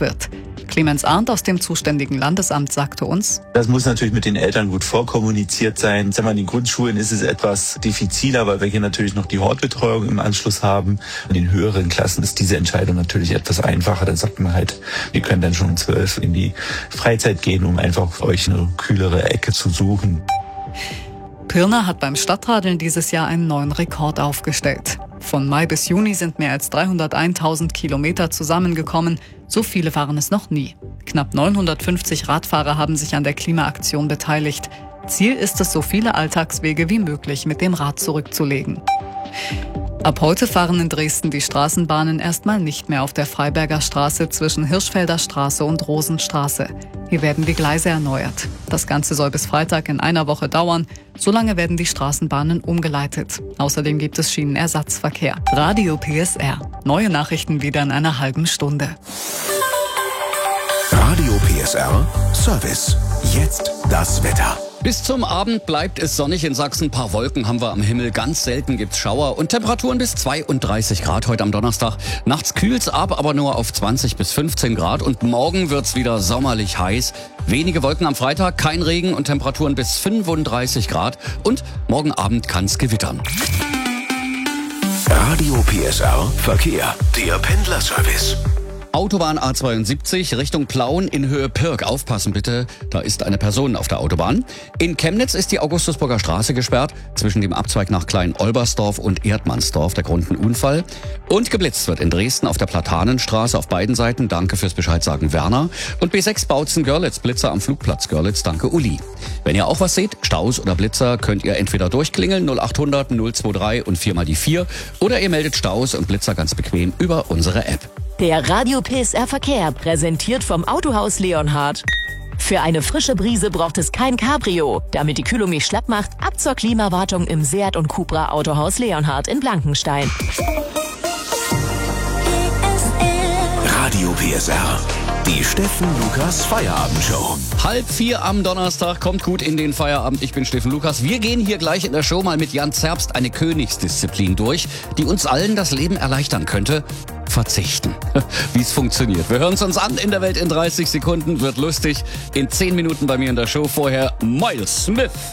wird. Clemens Arndt aus dem zuständigen Landesamt sagte uns: Das muss natürlich mit den Eltern gut vorkommuniziert sein. In den Grundschulen ist es etwas diffiziler, weil wir hier natürlich noch die Hortbetreuung im Anschluss haben. In den höheren Klassen ist diese Entscheidung natürlich etwas einfacher. Da sagt man halt, wir können dann schon um 12 in die Freizeit gehen, um einfach für euch eine kühlere Ecke zu suchen. Pirna hat beim Stadtradeln dieses Jahr einen neuen Rekord aufgestellt. Von Mai bis Juni sind mehr als 301.000 Kilometer zusammengekommen. So viele waren es noch nie. Knapp 950 Radfahrer haben sich an der Klimaaktion beteiligt. Ziel ist es, so viele Alltagswege wie möglich mit dem Rad zurückzulegen. Ab heute fahren in Dresden die Straßenbahnen erstmal nicht mehr auf der Freiberger Straße zwischen Hirschfelder Straße und Rosenstraße. Hier werden die Gleise erneuert. Das Ganze soll bis Freitag in einer Woche dauern. Solange werden die Straßenbahnen umgeleitet. Außerdem gibt es Schienenersatzverkehr. Radio PSR. Neue Nachrichten wieder in einer halben Stunde. Radio PSR Service. Jetzt das Wetter. Bis zum Abend bleibt es sonnig in Sachsen. Ein paar Wolken haben wir am Himmel. Ganz selten gibt's Schauer und Temperaturen bis 32 Grad heute am Donnerstag. Nachts kühlt's ab, aber nur auf 20 bis 15 Grad. Und morgen wird's wieder sommerlich heiß. Wenige Wolken am Freitag, kein Regen und Temperaturen bis 35 Grad. Und morgen Abend kann's gewittern. Radio PSR Verkehr. Der Pendlerservice. Autobahn A72 Richtung Plauen in Höhe Pirk. Aufpassen bitte, da ist eine Person auf der Autobahn. In Chemnitz ist die Augustusburger Straße gesperrt, zwischen dem Abzweig nach Klein-Olbersdorf und Erdmannsdorf. Der Grund ein Unfall. Und geblitzt wird in Dresden auf der Platanenstraße auf beiden Seiten. Danke fürs Bescheidsagen, Werner. Und B6 Bautzen-Görlitz, Blitzer am Flugplatz Görlitz. Danke, Uli. Wenn ihr auch was seht, Staus oder Blitzer, könnt ihr entweder durchklingeln 0800 023 und 4 mal die 4 oder ihr meldet Staus und Blitzer ganz bequem über unsere App. Der Radio PSR Verkehr, präsentiert vom Autohaus Leonhard. Für eine frische Brise braucht es kein Cabrio. Damit die Kühlung nicht schlapp macht, ab zur Klimawartung im Seat und Cupra Autohaus Leonhard in Blankenstein. Radio PSR. Die Steffen Lukas Feierabendshow. 3:30 am Donnerstag, kommt gut in den Feierabend. Ich bin Steffen Lukas. Wir gehen hier gleich in der Show mal mit Jan Zerbst eine Königsdisziplin durch, die uns allen das Leben erleichtern könnte. Verzichten. Wie es funktioniert. Wir hören es uns an in der Welt in 30 Sekunden. Wird lustig. In 10 Minuten bei mir in der Show. Vorher Miles Smith.